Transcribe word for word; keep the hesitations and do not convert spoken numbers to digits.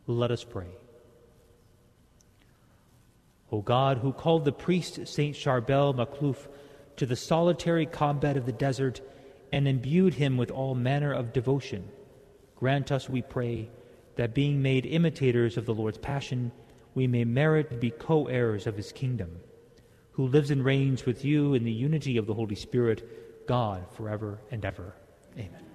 Let us pray. O God, who called the priest Saint Charbel Makhlouf to the solitary combat of the desert and imbued him with all manner of devotion, grant us, we pray, that being made imitators of the Lord's passion, we may merit to be co-heirs of his kingdom, who lives and reigns with you in the unity of the Holy Spirit, God, forever and ever. Amen.